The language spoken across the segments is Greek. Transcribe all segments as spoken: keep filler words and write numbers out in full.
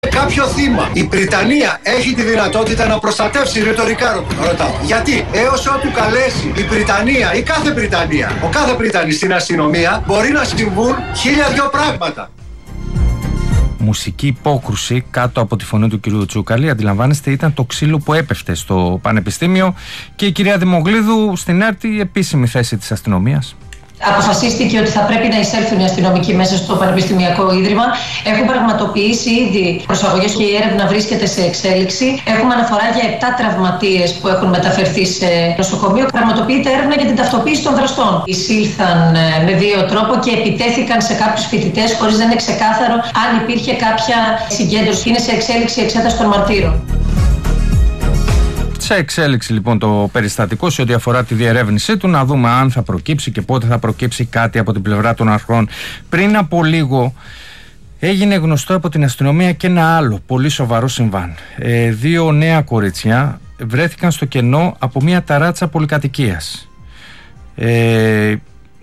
Κάποιο θύμα. Η Βρυτανία έχει τη δυνατότητα να προστατεύσει ρητορικά, ρωτάω. Γιατί έως ότου καλέσει η Βρυτανία ή κάθε Βρυτανία, ο κάθε Βρυτανής στην αστυνομία, μπορεί να συμβούν χίλια δυο πράγματα. Μουσική υπόκρουση κάτω από τη φωνή του κυρίου Τσούκαλη, αντιλαμβάνεστε, ήταν το ξύλο που έπεφτε στο Πανεπιστήμιο. Και η κυρία Δημογλίδου στην άρτη επίσημη θέση της αστυνομίας. Αποφασίστηκε ότι θα πρέπει να εισέλθουν οι αστυνομικοί μέσα στο Πανεπιστημιακό Ίδρυμα. Έχουν πραγματοποιήσει ήδη προσαγωγές και η έρευνα βρίσκεται σε εξέλιξη. Έχουμε αναφορά για επτά τραυματίες που έχουν μεταφερθεί σε νοσοκομείο. Πραγματοποιείται έρευνα για την ταυτοποίηση των δραστών. Εισήλθαν με βίαιο τρόπο και επιτέθηκαν σε κάποιους φοιτητές χωρίς να είναι ξεκάθαρο αν υπήρχε κάποια συγκέντρωση. Είναι σε εξέλιξη η εξέταση των μαρτύρων. Σε εξέλιξη λοιπόν το περιστατικό σε ό,τι αφορά τη διερεύνησή του, να δούμε αν θα προκύψει και πότε θα προκύψει κάτι από την πλευρά των αρχών. Πριν από λίγο έγινε γνωστό από την αστυνομία και ένα άλλο πολύ σοβαρό συμβάν. Ε, δύο νέα κορίτσια βρέθηκαν στο κενό από μια ταράτσα πολυκατοικίας. Ε,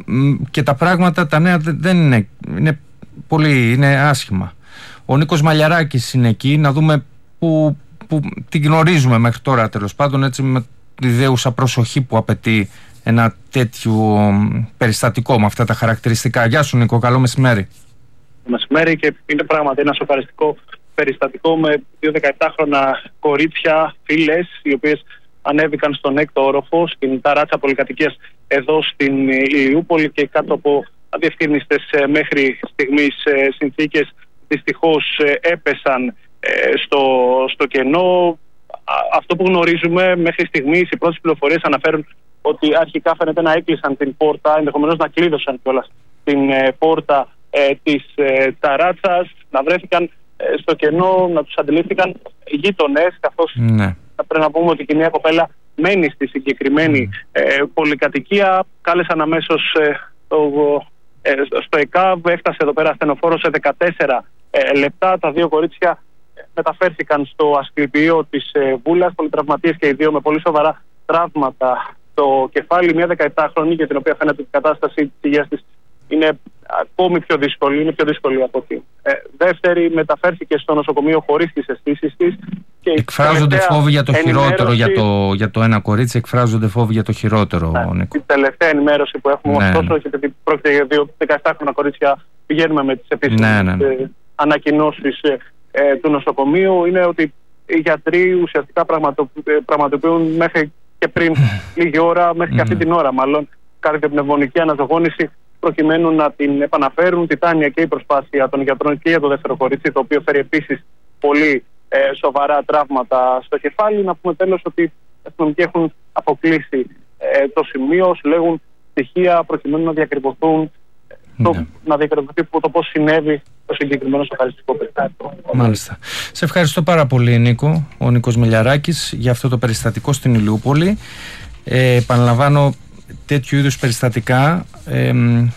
και τα πράγματα τα νέα δεν είναι, είναι πολύ είναι άσχημα. Ο Νίκος Μαλιαράκης είναι εκεί, να δούμε που που την γνωρίζουμε μέχρι τώρα, τέλος πάντων, έτσι, με τη δέουσα προσοχή που απαιτεί ένα τέτοιο περιστατικό με αυτά τα χαρακτηριστικά. Γεια σου Νίκο, καλό μεσημέρι. Μεσημέρι, και είναι πράγματι ένα σοκαριστικό περιστατικό με δύο δεκαεπτάχρονα κορίτσια, φίλες, οι οποίες ανέβηκαν στον έκτο όροφο, στην ταράτσα πολυκατοικίας εδώ στην Ηλιούπολη, και κάτω από αδιευκρίνιστες μέχρι στιγμής συνθήκες δυστυχώς έπεσαν Στο, στο κενό. Αυτό που γνωρίζουμε μέχρι στιγμής, οι πρώτες πληροφορίες αναφέρουν ότι αρχικά φαίνεται να έκλεισαν την πόρτα, ενδεχομένως να κλείδωσαν κιόλας την ε, πόρτα ε, της ε, ταράτσας, να βρέθηκαν ε, στο κενό, να τους αντιλήφθηκαν γείτονες, καθώς ναι. θα πρέπει να πούμε ότι η νέα κοπέλα μένει στη συγκεκριμένη ε, πολυκατοικία. Κάλεσαν αμέσως ε, το, ε, στο ΕΚΑΒ, έφτασε εδώ πέρα ασθενοφόρο σε δεκατέσσερα ε, λεπτά. Τα δύο κορίτσια μεταφέρθηκαν στο ασκληπιείο της ε, Βούλας, πολυτραυματίες και οι δύο με πολύ σοβαρά τραύματα στο κεφάλι. Μια δεκαεπτάχρονη, για την οποία φαίνεται ότι η κατάσταση της υγείας της είναι ακόμη πιο δύσκολη, είναι πιο δύσκολη από την ε, δεύτερη. Μεταφέρθηκε στο νοσοκομείο χωρίς τις αισθήσεις της. Και εκφράζονται φόβοι για το ενημέρωση... χειρότερο για το, για το ένα κορίτσι, εκφράζονται φόβοι για το χειρότερο. Ναι, η τελευταία ενημέρωση που έχουμε, ναι, ωστόσο, γιατί ναι. πρόκειται για δύο δεκαεπτάχρονα κορίτσια, πηγαίνουμε με τις επίσημες ναι, ναι, ναι. ε, ανακοινώσεις ε, Ε, του νοσοκομείου, είναι ότι οι γιατροί ουσιαστικά πραγματοποιούν μέχρι και πριν λίγη ώρα, μέχρι και αυτή την ώρα μάλλον, καρδιοπνευμονική αναζωογόνηση, προκειμένου να την επαναφέρουν. Τιτάνια και η προσπάθεια των γιατρών και για το δεύτερο κορίτσι, το οποίο φέρει επίσης πολύ ε, σοβαρά τραύματα στο κεφάλι. Να πούμε τέλος ότι οι αστυνομικοί έχουν αποκλείσει ε, το σημείο, συλλέγουν στοιχεία προκειμένου να διακριβωθούν Το, ναι. να διακριβωθεί το πώς συνέβη το συγκεκριμένο σοκαριστικό περιστατικό. Μάλιστα. Σε ευχαριστώ πάρα πολύ Νίκο, ο Νίκος Μελιαράκης, για αυτό το περιστατικό στην Ηλιούπολη. Ε, επαναλαμβάνω, τέτοιου είδους περιστατικά ε,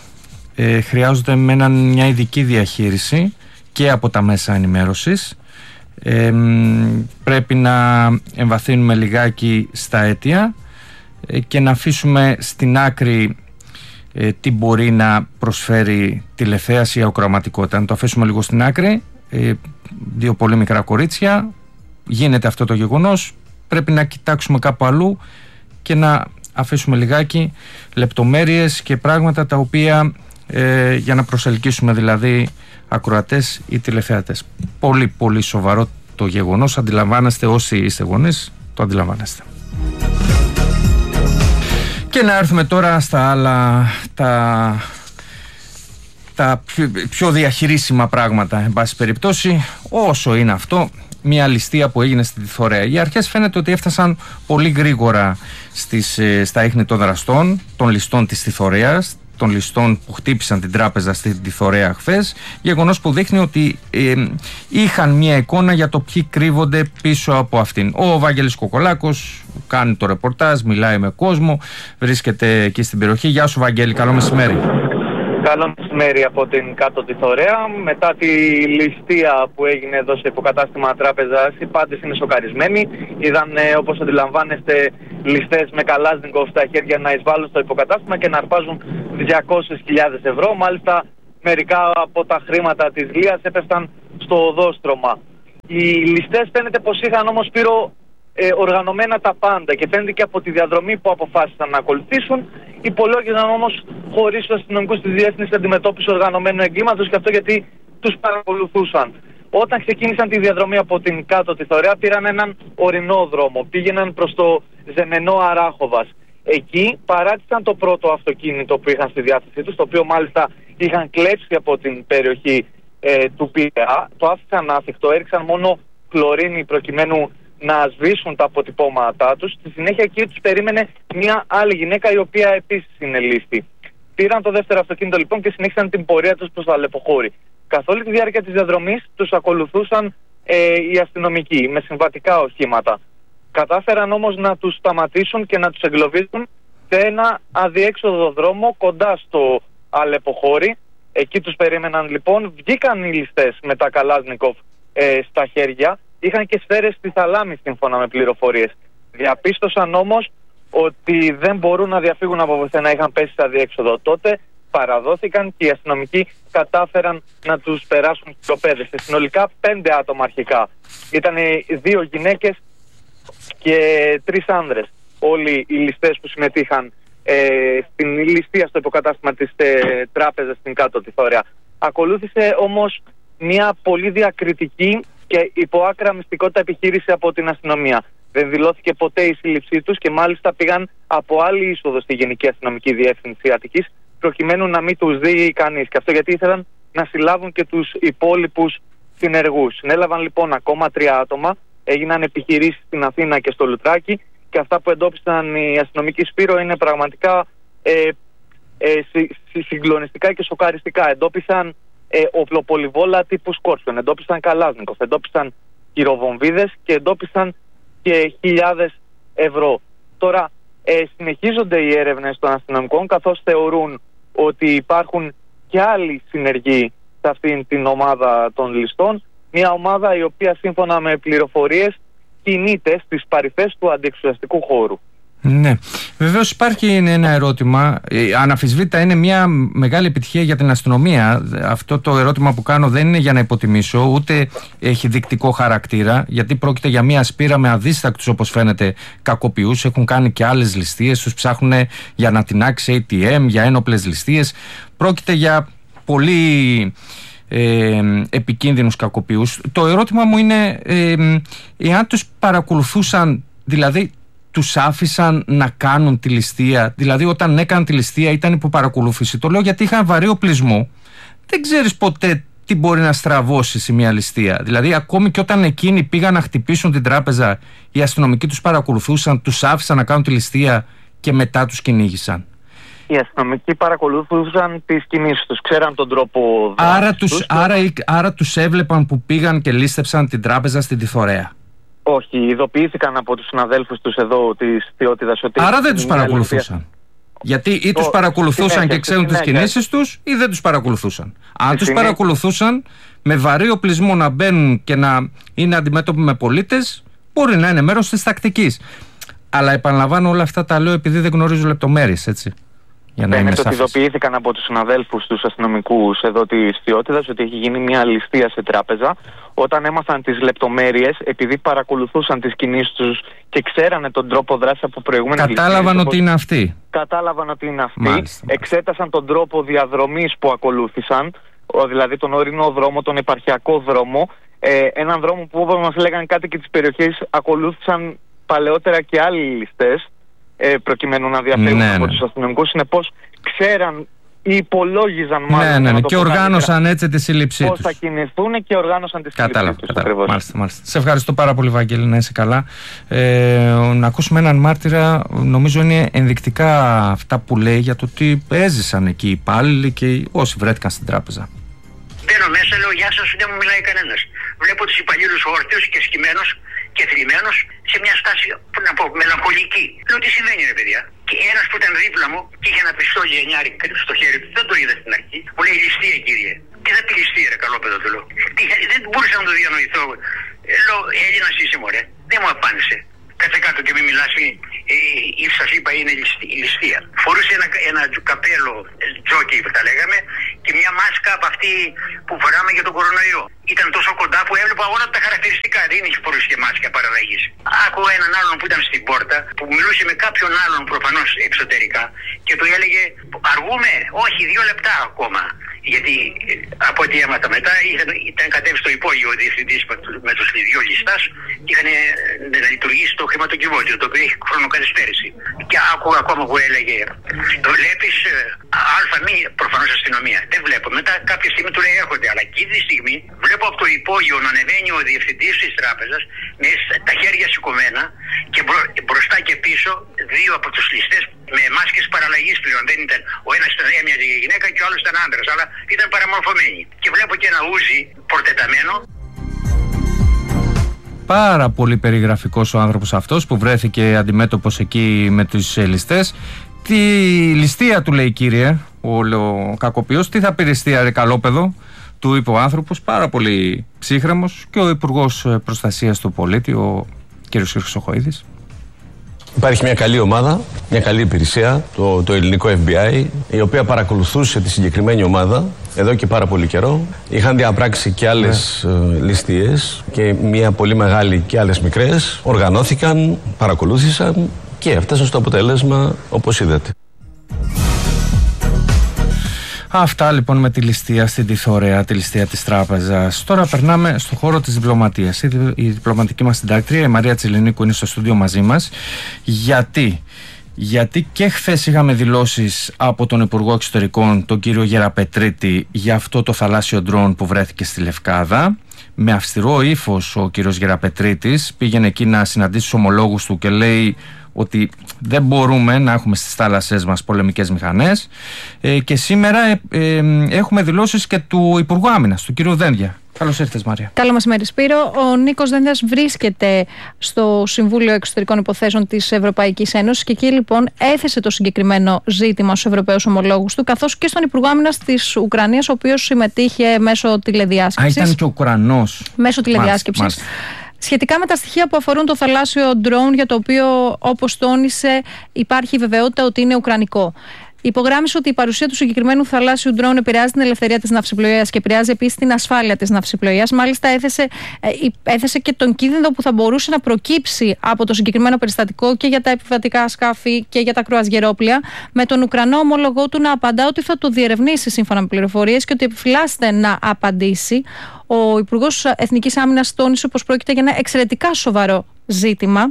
ε, χρειάζονται με έναν, μια ειδική διαχείριση και από τα μέσα ενημέρωσης. Ε, πρέπει να εμβαθύνουμε λιγάκι στα αίτια ε, και να αφήσουμε στην άκρη Ε, τι μπορεί να προσφέρει τηλεθέαση ή ακροαματικότητα. Να το αφήσουμε λίγο στην άκρη. Ε, δύο πολύ μικρά κορίτσια, γίνεται αυτό το γεγονός, πρέπει να κοιτάξουμε κάπου αλλού και να αφήσουμε λιγάκι λεπτομέρειες και πράγματα τα οποία ε, για να προσελκύσουμε δηλαδή ακροατές ή τηλεθεατές. Πολύ πολύ σοβαρό το γεγονός, αντιλαμβάνεστε, όσοι είστε γονείς το αντιλαμβάνεστε. Και να έρθουμε τώρα στα άλλα, τα, τα πιο, πιο διαχειρίσιμα πράγματα, εν πάση περιπτώσει, όσο είναι αυτό, μια ληστεία που έγινε στη Θωρέα. Οι αρχές φαίνεται ότι έφτασαν πολύ γρήγορα στις, στα ίχνη των δραστών, των ληστών της Θωρέας, των ληστών που χτύπησαν την τράπεζα στη Θωρέα χθες, γεγονός που δείχνει ότι ε, είχαν μια εικόνα για το ποιοι κρύβονται πίσω από αυτήν. Ο Βάγγελης Κοκολάκος κάνει το ρεπορτάζ, μιλάει με κόσμο, βρίσκεται εκεί στην περιοχή. Γεια σου Βαγγέλη, καλό μεσημέρι. Καλό μεσημέρι από την κάτω τη Θωρέα. Μετά τη ληστεία που έγινε εδώ σε υποκατάστημα τράπεζας, οι πάντες είναι σοκαρισμένοι. Είδαν, ε, όπως αντιλαμβάνεστε, ληστές με καλάζνικοφ στα χέρια να εισβάλλουν στο υποκατάστημα και να αρπάζουν διακόσιες χιλιάδες ευρώ. Μάλιστα, μερικά από τα χρήματα της Λίας έπεφταν στο οδόστρωμα. Οι ληστές φαίνεται πως είχαν όμως Σπύρο ε, οργανωμένα τα πάντα και φαίνεται και από τη διαδρομή που αποφάσισαν να ακολουθήσουν. Υπολόγιζαν όμως χωρίς τους αστυνομικούς της Διεύθυνσης Αντιμετώπισης Οργανωμένου Εγκλήματος, και αυτό γιατί τους παρακολουθούσαν. Όταν ξεκίνησαν τη διαδρομή από την κάτω τη Θωρέα, πήραν έναν ορεινό δρόμο, πήγαιναν προς το Ζεμενό Αράχοβας. Εκεί παράτησαν το πρώτο αυτοκίνητο που είχαν στη διάθεσή τους, το οποίο μάλιστα είχαν κλέψει από την περιοχή ε, του Πειραιά. Το άφησαν άθικτο, έριξαν μόνο χλωρίνη προκειμένου να σβήσουν τα αποτυπώματά τους. Στη συνέχεια εκεί τους περίμενε μια άλλη γυναίκα, η οποία επίσης είναι λίστη. Πήραν το δεύτερο αυτοκίνητο λοιπόν και συνέχισαν την πορεία τους προς το Αλεποχώρι. Καθ' όλη τη διάρκεια της διαδρομής τους ακολουθούσαν ε, οι αστυνομικοί με συμβατικά οχήματα. Κατάφεραν όμως να τους σταματήσουν και να τους εγκλωβίσουν σε ένα αδιέξοδο δρόμο κοντά στο Αλεποχώρι. Εκεί τους περίμεναν λοιπόν, βγήκαν οι ληστές με τα Καλάζνικοφ ε, στα χέρια, είχαν και σφαίρες στη θαλάμη σύμφωνα με πληροφορίες. Διαπίστωσαν όμως ότι δεν μπορούν να διαφύγουν από πουθενά, είχαν πέσει σε αδιέξοδο. Τότε παραδόθηκαν και οι αστυνομικοί κατάφεραν να τους περάσουν κλοπέδες. Συνολικά πέντε άτομα αρχικά. Ήταν δύο γυναίκες και τρεις άνδρες. Όλοι οι ληστές που συμμετείχαν ε, στην ληστεία στο υποκατάστημα της ε, τράπεζας στην κάτω τη Θωρέα. Ακολούθησε όμως μια πολύ διακριτική και υποάκρα μυστικότητα επιχείρηση από την αστυνομία. Δεν δηλώθηκε ποτέ η σύλληψή τους και μάλιστα πήγαν από άλλη είσοδο στη Γενική Αστυνομική Διεύθυνση Αττικής, προκειμένου να μην τους δει κανείς. Και αυτό γιατί ήθελαν να συλλάβουν και τους υπόλοιπους συνεργούς. Συνέλαβαν λοιπόν ακόμα τρία άτομα, έγιναν επιχειρήσεις στην Αθήνα και στο Λουτράκι, και αυτά που εντόπισαν οι αστυνομικοί, Σπύρο, είναι πραγματικά ε, ε, συ, συ, συγκλονιστικά και σοκαριστικά. Εντόπισαν ε, οπλοπολιβόλα τύπου Σκόρπιον, εντόπισαν Καλάζνικοφ, εντόπισαν χειροβομβίδες και εντόπισαν και χιλιάδες ευρώ. Τώρα ε, συνεχίζονται οι έρευνες των αστυνομικών, καθώς θεωρούν ότι υπάρχουν και άλλοι συνεργοί σε αυτήν την ομάδα των ληστών. Μια ομάδα η οποία σύμφωνα με πληροφορίες κινείται στις παρυφές του αντιεξουσιαστικού χώρου. Ναι. Βεβαίως υπάρχει ένα ερώτημα. Αναμφισβήτητα είναι μια μεγάλη επιτυχία για την αστυνομία. Αυτό το ερώτημα που κάνω δεν είναι για να υποτιμήσω, ούτε έχει δεικτικό χαρακτήρα, γιατί πρόκειται για μια σπήρα με αδίστακτους, όπως φαίνεται, κακοποιούς. Έχουν κάνει και άλλες ληστείες, τους ψάχνουν για να τεινάξει έι τι εμ, για ένοπλες ληστείες. Πρόκειται για πολύ ε, επικίνδυνους κακοποιούς. Το ερώτημα μου είναι ε, εάν τους παρακολουθούσαν, δηλαδή τους άφησαν να κάνουν τη ληστεία, δηλαδή όταν έκαναν τη ληστεία ήταν υπό παρακολούθηση. Το λέω γιατί είχαν βαρύ οπλισμό. Δεν ξέρεις ποτέ τι μπορεί να στραβώσει σε μια ληστεία. Δηλαδή ακόμη και όταν εκείνοι πήγαν να χτυπήσουν την τράπεζα, οι αστυνομικοί τους παρακολουθούσαν, τους άφησαν να κάνουν τη ληστεία και μετά τους κυνήγησαν. Οι αστυνομικοί παρακολουθούσαν τις κινήσεις τους, ξέραν τον τρόπο δράσης άρα τους, τους. Άρα, άρα τους έβλεπαν που πήγαν και λίστεψαν την τράπεζα στην τη Θωρέα. Όχι, ειδοποιήθηκαν από τους συναδέλφους τους εδώ της Θεότητας ότι... Άρα δεν τους παρακολουθούσαν. Λυθία. Γιατί ή τους παρακολουθούσαν συνέχεια, και ξέρουν τις κινήσεις τους, ή δεν τους παρακολουθούσαν. Αν τους συνέχεια. παρακολουθούσαν με βαρύ οπλισμό να μπαίνουν και να είναι αντιμέτωποι με πολίτες, μπορεί να είναι μέρος της τακτικής. Αλλά επαναλαμβάνω, όλα αυτά τα λέω επειδή δεν γνωρίζω λεπτομέρειες, έτσι. Για να Φαίνεται ότι ειδοποιήθηκαν από τους συναδέλφους τους αστυνομικούς εδώ της Θεότητας ότι έχει γίνει μια ληστεία σε τράπεζα. Όταν έμαθαν τις λεπτομέρειες, επειδή παρακολουθούσαν τις κινήσεις τους και ξέρανε τον τρόπο δράσης από προηγούμενες ληστείες. Κατάλαβαν ότι είναι αυτοί. Κατάλαβαν ότι είναι αυτοί. Μάλιστα. Εξέτασαν τον τρόπο διαδρομής που ακολούθησαν, δηλαδή τον ορεινό δρόμο, τον επαρχιακό δρόμο. Ε, έναν δρόμο που, όπως μας λέγανε κάτοικοι της περιοχής, ακολούθησαν παλαιότερα και άλλοι ληστές, ε, προκειμένου να διαφεύγουν ναι, από ναι. τους αστυνομικούς. Συνεπώς ξέραν ή υπολόγιζαν μάλλον. Ναι, ναι, ναι. Και οργάνωσαν έτσι τη σύλληψή τους. Πώς θα κινηθούν και οργάνωσαν τη σύλληψή τους. Κατάλαβα. Μάλιστα, μάλιστα. Σε ευχαριστώ πάρα πολύ, Βαγγέλη, να είσαι καλά. Ε, να ακούσουμε έναν μάρτυρα. Νομίζω είναι ενδεικτικά αυτά που λέει για το ότι έζησαν εκεί οι υπάλληλοι και όσοι βρέθηκαν στην τράπεζα. Μπαίνω μέσα, λέω γεια σας, δεν μου μιλάει κανένας. Βλέπω τους υπαλλήλους όρθιους και σκυμμένους και θλιμμένους σε μια στάση, να πω, μελαγχολική. Λέω τι συμβαίνει, ρε παιδιά. Και ένας που ήταν δίπλα μου και είχε ένα πιστόλι εννιάρι στο χέρι του, δεν το είδα στην αρχή. Μου λέει ληστεία, κύριε. Τι θα πει ληστεία, ρε καλό παιδό, του λέω. Τι, δεν μπορούσα να το διανοηθώ. Ε, λέω Έλληνας είσαι, μωρέ. Δεν μου απάντησε. Κάτσε κάτω και μην μιλάς, ή σας είπα είναι η ληστεία. Φορούσε ένα, ένα καπέλο τζόκι που τα λέγαμε και μια μάσκα από αυτή που φοράμε για τον κορονοϊό. Ήταν τόσο κοντά που έβλεπα όλα τα χαρακτηριστικά. Δεν είχε φορούσε μάσκα παραλλαγής. Άκουγα έναν άλλον που ήταν στην πόρτα που μιλούσε με κάποιον άλλον προφανώς εξωτερικά και του έλεγε αργούμε, όχι δύο λεπτά ακόμα. Γιατί από ό,τι έμαθα μετά ήταν, ήταν κατέβει στο υπόγειο ο διευθυντής με τους δύο ληστάς και είχαν να λειτουργήσει το χρηματοκιβώτιο, το οποίο έχει χρονοκαθυστέρηση. Και άκουγα ακόμα που έλεγε βλέπεις αλφα μη προφανώς αστυνομία. Δεν βλέπω. Μετά κάποια στιγμή του λέει έρχονται. Αλλά εκείνη τη στιγμή βλέπω από το υπόγειο να ανεβαίνει ο διευθυντής της τράπεζας με τα χέρια σηκωμένα και μπροστά και πίσω δύο από τους ληστές με μάσκες παραλλαγής πλέον. Δεν ήταν, ο ένας ήταν έμοιαζε για γυναίκα και ο άλλος ήταν άντρας, αλλά ήταν παραμορφωμένοι. Και βλέπω και ένα ούζι πορτεταμένο. Πάρα πολύ περιγραφικός ο άνθρωπος αυτός που βρέθηκε αντιμέτωπος εκεί με τους ληστές. Τι ληστεία του λέει, κύριε, ο, ο κακοποιός, τι θα πει ληστεία, ρε καλόπεδο, του είπε ο άνθρωπος, πάρα πολύ ψύχρεμος, και ο Υπουργός Προστασίας του Πολίτη, ο κ. Χρυσοχοΐδης. Υπάρχει μια καλή ομάδα, μια καλή υπηρεσία, το, το ελληνικό εφ μπι άι, η οποία παρακολουθούσε τη συγκεκριμένη ομάδα εδώ και πάρα πολύ καιρό. Είχαν διαπράξει και άλλες ναι. ε, ληστείες και μια πολύ μεγάλη και άλλες μικρές. Οργανώθηκαν, παρακολούθησαν και έφτασαν στο αποτέλεσμα όπως είδατε. Αυτά λοιπόν με τη ληστεία στην Τιθωρέα, τη ληστεία της τράπεζας. Τώρα περνάμε στο χώρο της διπλωματίας. Η, η διπλωματική μας συντάκτρια, η Μαρία Τσιλινίκου, είναι στο στούντιο μαζί μας. Γιατί? Γιατί και χθες είχαμε δηλώσεις από τον Υπουργό Εξωτερικών, τον κύριο Γεραπετρίτη, για αυτό το θαλάσσιο ντρόουν που βρέθηκε στη Λευκάδα. Με αυστηρό ύφος ο κύριος Γεραπετρίτης πήγαινε εκεί να συναντήσει τους ομολόγους του και λέει ότι δεν μπορούμε να έχουμε στις θάλασσές μας πολεμικές μηχανές, ε, και σήμερα ε, ε, έχουμε δηλώσεις και του Υπουργού Άμυνας, του κύριου Δένδια. Καλώς ήρθες, Μαρία. Καλό μεσημέρι, Σπύρο. Ο Νίκος Δένδιας βρίσκεται στο Συμβούλιο Εξωτερικών Υποθέσεων της Ευρωπαϊκής Ένωσης και εκεί λοιπόν έθεσε το συγκεκριμένο ζήτημα στους Ευρωπαίους ομολόγους του, καθώς και στον Υπουργό Άμυνας της Ουκρανίας, ο οποίος συμμετείχε μέσω τηλεδιάσκεψης. Α, ήταν και ο Ουκρανός. Μέσω τηλεδιάσκεψης. Μάλιστα, μάλιστα. Σχετικά με τα στοιχεία που αφορούν το θαλάσσιο drone, για το οποίο, όπως τόνισε, υπάρχει βεβαιότητα ότι είναι ουκρανικό. Υπογράμμισε ότι η παρουσία του συγκεκριμένου θαλάσσιου drone επηρεάζει την ελευθερία της ναυσιπλοείας και επηρεάζει επίσης την ασφάλεια της ναυσιπλοείας. Μάλιστα, έθεσε, έθεσε και τον κίνδυνο που θα μπορούσε να προκύψει από το συγκεκριμένο περιστατικό και για τα επιβατικά σκάφη και για τα κρουαζιερόπλια, με τον Ουκρανό ομολογό του να απαντά ότι θα το διερευνήσει σύμφωνα με πληροφορίες και ότι επιφυλάσσεται να απαντήσει. Ο Υπουργός Εθνικής Άμυνας τόνισε πως πρόκειται για ένα εξαιρετικά σοβαρό ζήτημα.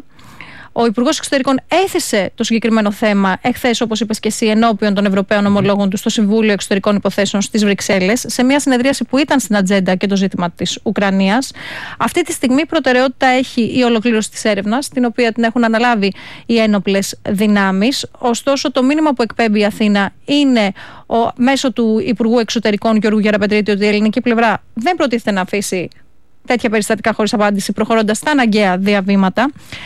Ο Υπουργός Εξωτερικών έθεσε το συγκεκριμένο θέμα εχθές, όπως είπες και εσύ, ενώπιον των Ευρωπαίων ομολόγων του στο Συμβούλιο Εξωτερικών Υποθέσεων στις Βρυξέλλες, σε μια συνεδρίαση που ήταν στην ατζέντα και το ζήτημα της Ουκρανίας. Αυτή τη στιγμή προτεραιότητα έχει η ολοκλήρωση της έρευνας, την οποία την έχουν αναλάβει οι ένοπλες δυνάμεις. Ωστόσο, το μήνυμα που εκπέμπει η Αθήνα είναι ο, μέσω του Υπουργού Εξωτερικών Γιώργου Γεραπετρίτη, ότι η ελληνική πλευρά δεν προτίθεται να αφήσει τέτοια περιστατικά χωρίς απάντηση, προχωρώντας τα αναγκαία διαβήματα.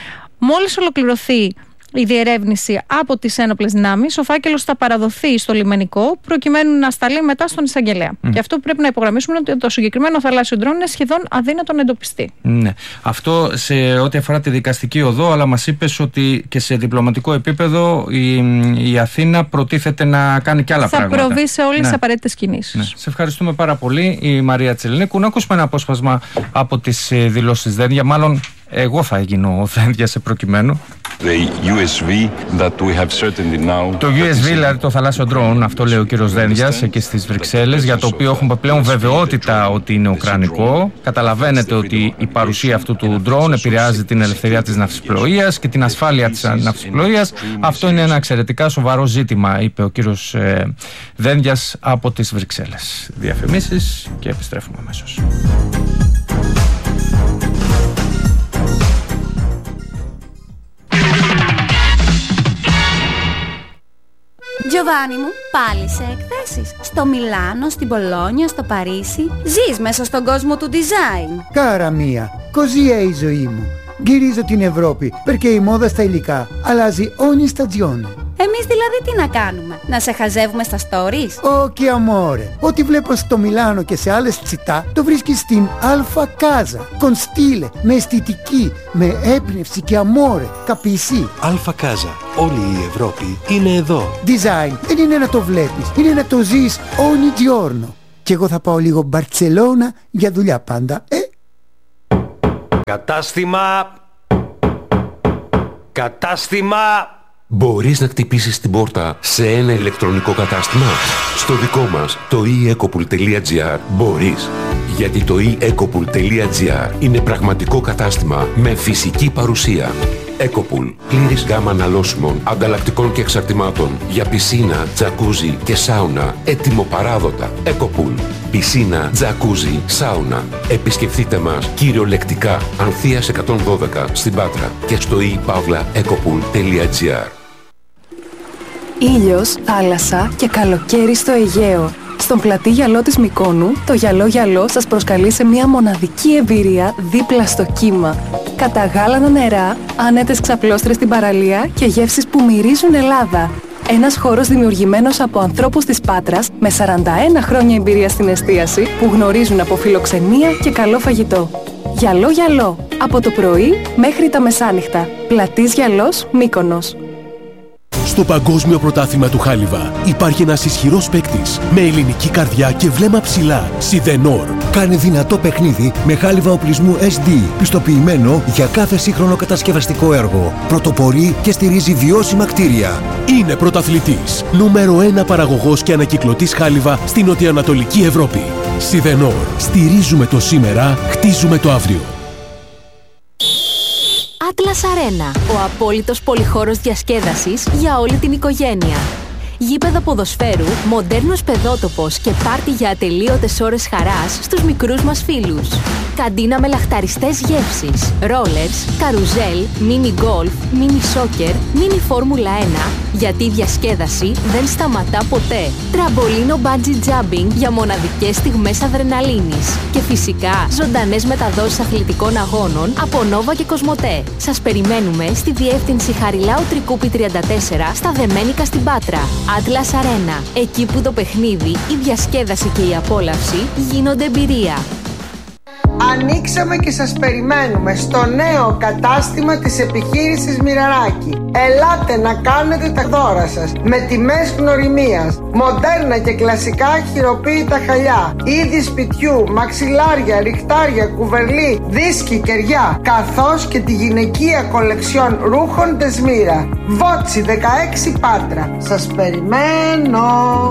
Μόλις ολοκληρωθεί η διερεύνηση από τις ένοπλες δυνάμεις, ο φάκελος θα παραδοθεί στο λιμενικό προκειμένου να σταλεί μετά στον εισαγγελέα. Mm. Και αυτό που πρέπει να υπογραμμίσουμε είναι ότι το συγκεκριμένο θαλάσσιο ντρόουν είναι σχεδόν αδύνατο να εντοπιστεί. Ναι. Αυτό σε ό,τι αφορά τη δικαστική οδό, αλλά μας είπες ότι και σε διπλωματικό επίπεδο η, η Αθήνα προτίθεται να κάνει και άλλα θα πράγματα. Θα προβεί σε όλες τις ναι. απαραίτητες κινήσεις. Ναι. Σε ευχαριστούμε πάρα πολύ, η Μαρία Τσιλινίκου. Να ακούσουμε ένα απόσπασμα από τις δηλώσεις Δένδια. Μάλλον εγώ θα γίνω ο Δένδια σε προκειμένου. The γιου ες βι that we have certainly now... Το γιου ες βι, δηλαδή το θαλάσσιο drone, αυτό λέει ο κύριος Δένδιας εκεί στις Βρυξέλλες, για το οποίο έχουμε πλέον βεβαιότητα ότι είναι ουκρανικό. Καταλαβαίνετε ότι η παρουσία αυτού του drone επηρεάζει την ελευθερία της ναυσιπλοείας και την ασφάλεια της ναυσιπλοείας. Αυτό είναι ένα εξαιρετικά σοβαρό ζήτημα, είπε ο κύριος ε, Δένδιας από τις Βρυξέλλες. Διαφημίσεις και επιστρέφουμε αμέσως. Giovanni μου, πάλι σε εκθέσεις. Στο Μιλάνο, στην Πολόνια, στο Παρίσι. Ζεις μέσα στον κόσμο του design. Cara mia, così è η ζωή μου. Γυρίζω την Ευρώπη, perché η μόδα στα υλικά αλλάζει ogni stagione. Εμείς Εμείς δηλαδή τι να κάνουμε, να σε χαζεύουμε στα stories? Όχι αμόρε, ό,τι βλέπω στο Μιλάνο και σε άλλες τσιτά το βρίσκεις στην Αλφα Κάζα. Κονστήλε, με αισθητική, με έμπνευση και αμόρε, καπισί. Αλφα Κάζα, όλη η Ευρώπη είναι εδώ. Design δεν είναι να το βλέπεις, είναι να το ζεις ogni giorno. Και εγώ θα πάω λίγο Μπαρτσελώνα για δουλειά πάντα, ε. Κατάστημα... Κατάστημα... Μπορείς να χτυπήσεις την πόρτα σε ένα ηλεκτρονικό κατάστημα? Στο δικό μας, το e ecopool τελεία gr, μπορείς. Γιατί το e ecopool τελεία gr είναι πραγματικό κατάστημα με φυσική παρουσία. Ecopool, πλήρης γάμα αναλώσιμων, ανταλλακτικών και εξαρτημάτων για πισίνα, τζακούζι και σάουνα, έτοιμο-παράδοτα. Ecopool, πισίνα, τζακούζι, σάουνα. Επισκεφτείτε μας κυριολεκτικά Ανθείας εκατόν δώδεκα στην Πάτρα και στο e παύλα ecopool τελεία gr. Ήλιος, θάλασσα και καλοκαίρι στο Αιγαίο. Στον πλατή γυαλό της Μυκόνου, το γυαλό γυαλό σας προσκαλεί σε μια μοναδική εμπειρία δίπλα στο κύμα. Καταγάλανα νερά, άνετες ξαπλώστρες στην παραλία και γεύσεις που μυρίζουν Ελλάδα. Ένας χώρος δημιουργημένος από ανθρώπους της Πάτρας με σαράντα ένα χρόνια εμπειρία στην εστίαση που γνωρίζουν από φιλοξενία και καλό φαγητό. Γυαλό γυαλό, από το πρωί μέχρι τα μεσάνυχτα. Πλατής γυαλός, Μύκονος. Στο Παγκόσμιο Πρωτάθλημα του Χάλιβα υπάρχει ένας ισχυρός παίκτης με ελληνική καρδιά και βλέμμα ψηλά. Σιδενόρ. Κάνει δυνατό παιχνίδι με χάλιβα οπλισμού ες ντι, πιστοποιημένο για κάθε σύγχρονο κατασκευαστικό έργο. Πρωτοπορεί και στηρίζει βιώσιμα κτίρια. Είναι πρωταθλητής. Νούμερο ένα παραγωγός και ανακυκλωτής χάλιβα στην νοτιοανατολική Ευρώπη. Σιδενόρ. Στηρίζουμε το σήμερα, χτίζουμε το αύριο. Atlas Arena, ο απόλυτος πολυχώρος διασκέδασης για όλη την οικογένεια. Γήπεδο ποδοσφαίρου, μοντέρνος παιδότοπος και πάρτι για ατελείωτες ώρες χαράς στους μικρούς μας φίλους. Καντίνα με λαχταριστές γεύσεις, ρόλερς, καρουζέλ, μίνι γκολφ, μίνι σόκερ, μίνι φόρμουλα ένα, γιατί η διασκέδαση δεν σταματά ποτέ. Τραμπολίνο bungee jumping για μοναδικές στιγμές αδρεναλίνης. Και φυσικά ζωντανές μεταδόσεις αθλητικών αγώνων από Νόβα και Κοσμοτέ. Σας περιμένουμε στη διεύθυνση Χαριλάου Τρικούπη τριάντα τέσσερα στα Δεμένικα στην Πάτρα. Atlas Arena, εκεί που το παιχνίδι, η διασκέδαση και η απόλαυση γίνονται εμπειρία. Ανοίξαμε και σας περιμένουμε στο νέο κατάστημα της επιχείρησης Μοιραράκη. Ελάτε να κάνετε τα δώρα σας με τιμές γνωριμίας, μοντέρνα και κλασικά χειροποίητα χαλιά, είδη σπιτιού, μαξιλάρια, ριχτάρια, κουβερλί, δίσκοι, κεριά, καθώς και τη γυναικεία κολεξιόν ρούχων Τεσμύρα. Βότσι δεκαέξι Πάτρα. Σας περιμένω.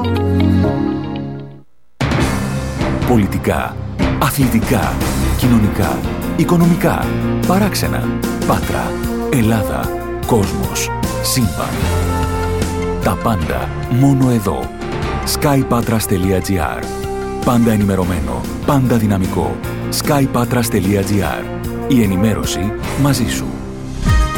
Πολιτικά, αθλητικά, κοινωνικά, οικονομικά, παράξενα, Πάτρα, Ελλάδα, κόσμος, σύμπαν. Τα πάντα μόνο εδώ. skypatras τελεία gr. Πάντα ενημερωμένο, πάντα δυναμικό. skypatras τελεία gr. Η ενημέρωση μαζί σου.